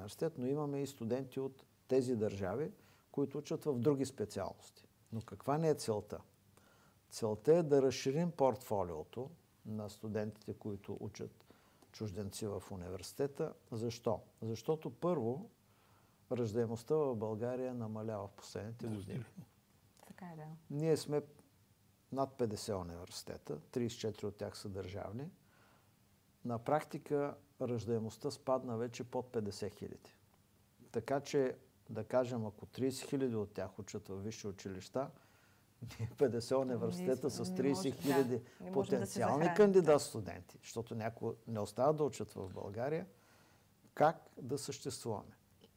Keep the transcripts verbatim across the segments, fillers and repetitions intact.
университет, но имаме и студенти от тези държави, които учат в други специалности. Но каква не е целта? Целта е да разширим портфолиото на студентите, които учат чужденци в университета. Защо? Защото първо, раждаемостта в България намалява в последните години. Така е, да. Ние сме над петдесет университета, тридесет и четири от тях са държавни. На практика раждаемостта спадна вече под петдесет хиляди. Така че, да кажем, ако тридесет хиляди от тях учат в висши училища, петдесет университета с тридесет хиляди да, потенциални да кандидат студенти, защото някои не остават да учат в България, как да съществуваме?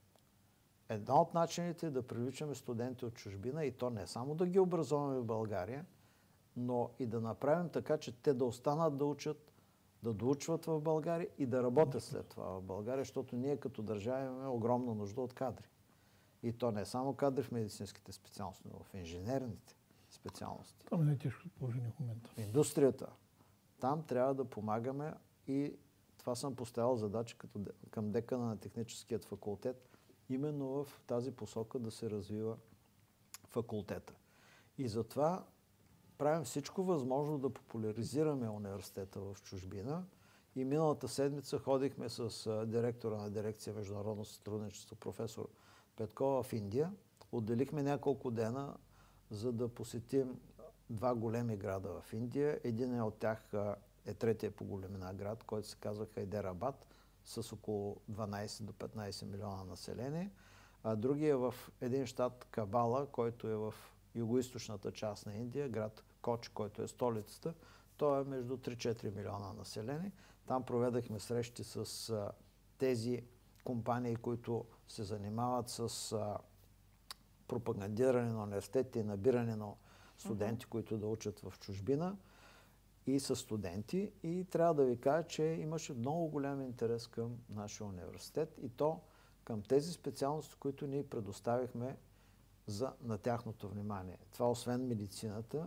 Една от начините е да привличаме студенти от чужбина и то не само да ги образуваме в България, но и да направим така, че те да останат да учат, да доучват в България и да работят след това в България, защото ние като държава имаме огромна нужда от кадри. И то не само кадри в медицинските специалности, но в инженерните специалности. Там е най-тежко положение в момента. Индустрията. Там трябва да помагаме и това съм поставил задача като към декана на техническият факултет, именно в тази посока да се развива факултета. И затова правим всичко възможно да популяризираме университета в чужбина. И миналата седмица ходихме с директора на дирекция Международно сътрудничество, професор Петкова в Индия. Отделихме няколко дена, за да посетим два големи града в Индия. Един от тях е третия по големина град, който се казва Хайдерабад, с около дванадесет до петнадесет милиона население. А другия е в един щат Кабала, който е в югоизточната част на Индия, град Коч, който е столицата. Той е между три до четири милиона население. Там проведахме срещи с а, тези компании, които се занимават с а, пропагандиране на университетите и набиране на студенти, uh-huh. които да учат в чужбина и с студенти. И трябва да ви кажа, че имаше много голям интерес към нашия университет и то към тези специалности, които ние предоставихме за, на тяхното внимание. Това освен медицината,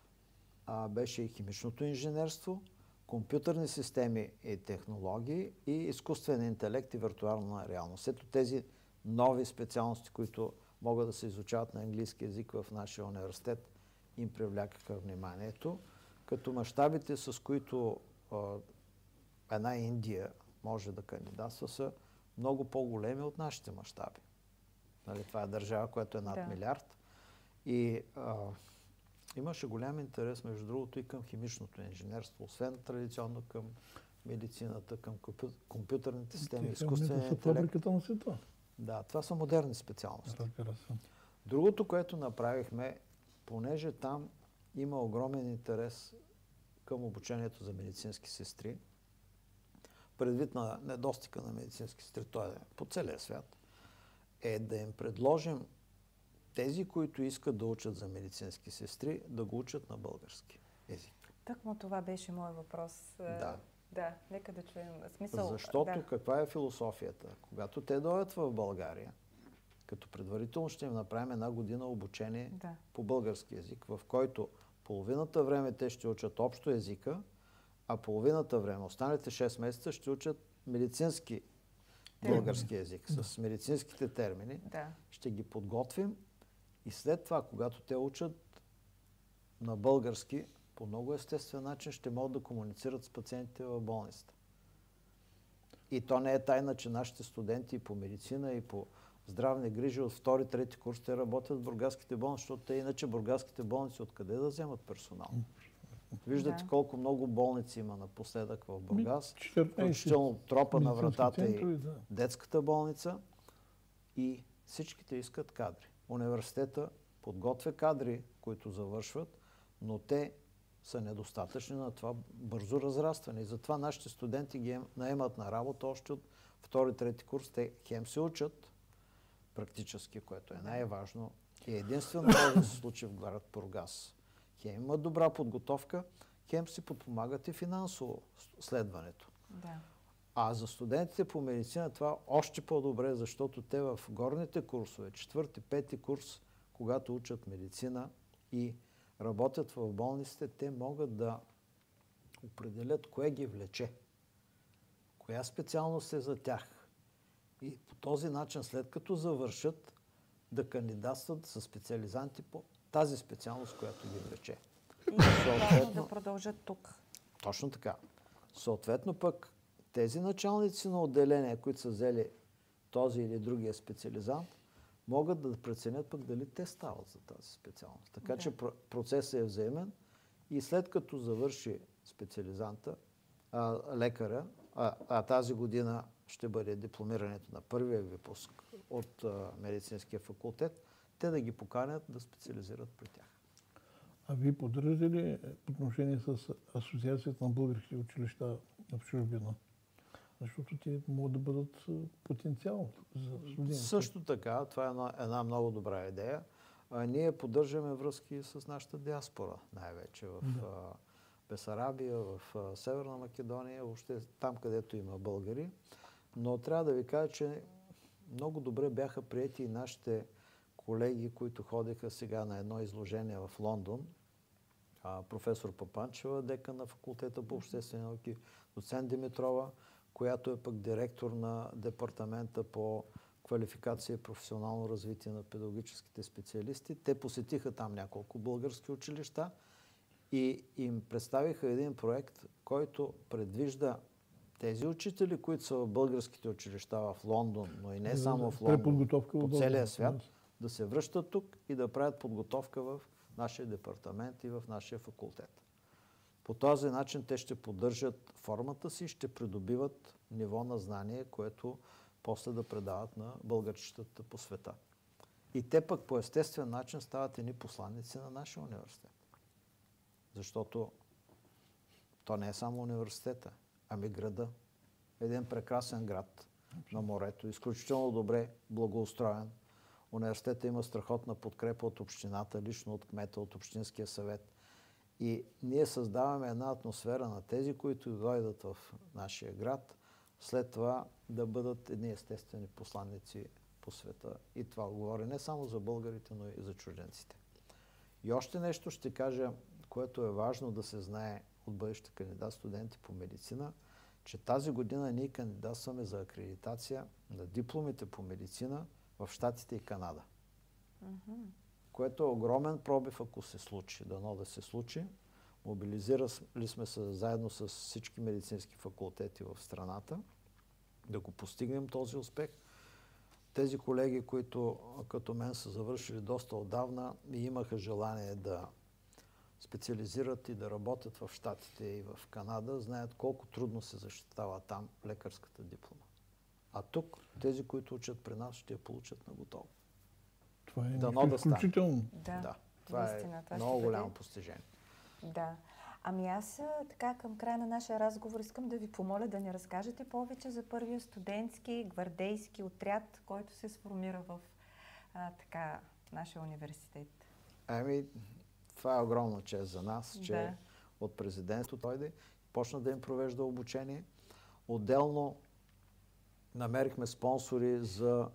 а, беше и химичното инженерство, компютърни системи и технологии и изкуствен интелект и виртуална реалност. Ето тези нови специалности, които могат да се изучават на английски език в нашия университет, им привлякаха вниманието, като мащабите, с които а, една Индия може да кандидатства, са много по-големи от нашите мащаби. Нали, това е държава, която е над да. милиард. И а, имаше голям интерес, между другото, и към химичното инженерство, освен традиционно към медицината, към компю... компютърните системи, изкуствения интелект. Фабриката на света. Да, това са модерни специалности. Разбира се. Другото, което направихме, понеже там има огромен интерес към обучението за медицински сестри, предвид на недостига на медицински сестри, той е по целия свят, е да им предложим тези, които искат да учат за медицински сестри, да го учат на български език. Тъкмо това беше моят въпрос. Да. Да, нека да чуем смисъл. Защото да. каква е философията? Когато те дойдат в България, като предварително ще им направим една година обучение да. по български език, в който половината време те ще учат общо езика, а половината време, останалите шест месеца, ще учат медицински термини. Български език, да. с медицинските термини. Да. Ще ги подготвим и след това, когато те учат на български, по много естествен начин ще могат да комуницират с пациентите в болницата. И то не е тайна, че нашите студенти по медицина и по здравни грижи от втори, трети курс те работят в бургаските болници, защото те иначе бургаските болници откъде да вземат персонал? Виждате да. колко много болници има напоследък в Бургас, включително тропа на вратата и да. детската болница и всичките искат кадри. Университета подготвя кадри, които завършват, но те са недостатъчни на това бързо разрастване. И затова нашите студенти ги наемат на работа още от втори, трети курс. Те хем се учат практически, което е най-важно. И единствено може да се случи в град Бургас. Хем имат добра подготовка, хем си подпомагат и финансово следването. Да. А за студентите по медицина това още по-добре, защото те в горните курсове, четвърти, пети курс, когато учат медицина и работят в болниците, те могат да определят кое ги влече, коя специалност е за тях. И по този начин, след като завършат, да кандидатстват със специализанти по тази специалност, която ги влече. И съответно да продължат тук. Точно така. Съответно пък тези началници на отделения, които са взели този или другия специализант, могат да преценят пък дали те стават за тази специалност. Така Да. че процесът е взаимен и след като завърши специализанта, а, лекаря, а, а тази година ще бъде дипломирането на първия випуск от а, медицинския факултет, те да ги поканят да специализират при тях. А вие поддържате ли отношение с Асоциацията на българските училища в чужбина? Защото те могат да бъдат потенциал за студенти. Също така, това е една, една много добра идея. А, ние поддържаме връзки с нашата диаспора, най-вече в Да. а, Бесарабия, в а, Северна Македония, въобще там, където има българи. Но трябва да ви кажа, че много добре бяха приети и нашите колеги, които ходиха сега на едно изложение в Лондон. А, професор Папанчева, декан на факултета по обществени науки, доцент Димитрова, която е пък директор на департамента по квалификация и професионално развитие на педагогическите специалисти. Те посетиха там няколко български училища и им представиха един проект, който предвижда тези учители, които са в българските училища в Лондон, но и не само в Лондон, Преподготовка в по България. целия свят, да се връщат тук и да правят подготовка в нашия департамент и в нашия факултет. По този начин те ще поддържат формата си, ще придобиват ниво на знание, което после да предават на българчетата по света. И те пък по естествен начин стават едни посланници на нашия университет. Защото то не е само университета, ами града. Един прекрасен град на морето, изключително добре благоустроен. Университетът има страхотна подкрепа от общината, лично от кмета, от общинския съвет. И ние създаваме една атмосфера на тези, които дойдат в нашия град, след това да бъдат едни естествени посланници по света. И това говори не само за българите, но и за чужденците. И още нещо ще кажа, което е важно да се знае от бъдещите кандидат студенти по медицина, че тази година ние кандидатстваме за акредитация на дипломите по медицина в Щатите и Канада. Мгм. Което е огромен пробив, ако се случи. Дано да се случи. Мобилизирали сме се заедно с всички медицински факултети в страната да го постигнем този успех. Тези колеги, които като мен са завършили доста отдавна и имаха желание да специализират и да работят в Щатите и в Канада, знаят колко трудно се защитава там лекарската диплома. А тук тези, които учат при нас, ще я получат на готово. Това е Дано нещо да стане. изключително. Да, Да, това наистина, е това много ще бъде- голямо постижение. Да. Ами аз а, така към края на нашия разговор искам да ви помоля да ни разкажете повече за първия студентски гвардейски отряд, който се сформира в а, така нашия университет. Ами, това е огромна чест за нас, че Да. от президентството дойде, почна да им провежда обучение. Отделно намерихме спонсори за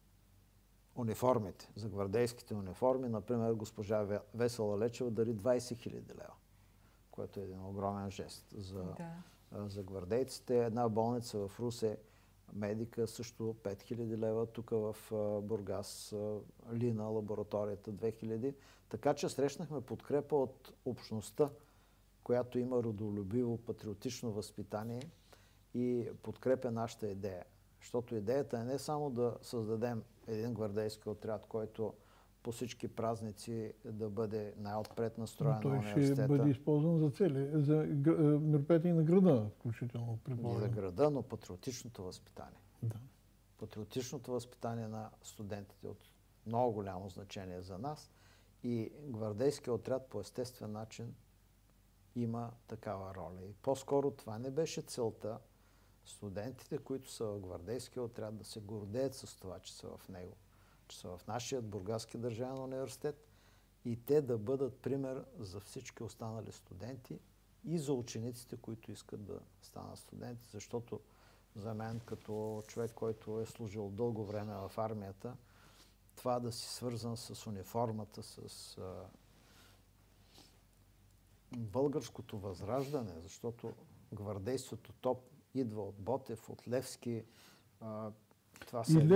униформите, за гвардейските униформи. Например, госпожа Ве- Весела Лечева дари двайсет хиляди лева, което е един огромен жест за, Да. а, за гвардейците. Една болница в Русе, Медика, също пет хиляди лева. Тук в а, Бургас, а, Лина, лабораторията две хиляди. Така че срещнахме подкрепа от общността, която има родолюбиво, патриотично възпитание и подкрепя нашата идея. Защото идеята е не само да създадем един гвардейски отряд, който по всички празници да бъде най-отпред настроен Но на той ще университета. бъде използван за цели, за гр- е, мероприятия на града, включително И за предполагам. града, но патриотичното възпитание. Да. Патриотичното възпитание на студентите е от много голямо значение за нас и гвардейският отряд по естествен начин има такава роля. И по-скоро това не беше целта студентите, които са в гвардейския отряд, да се гордеят с това, че са в него, че са в нашия Бургаски държавен университет и те да бъдат пример за всички останали студенти и за учениците, които искат да станат студенти, защото за мен, като човек, който е служил дълго време в армията, това да си свързан с униформата, с а, българското възраждане, защото гвардейството топ идва от Ботев, от Левски, а, Това И са едни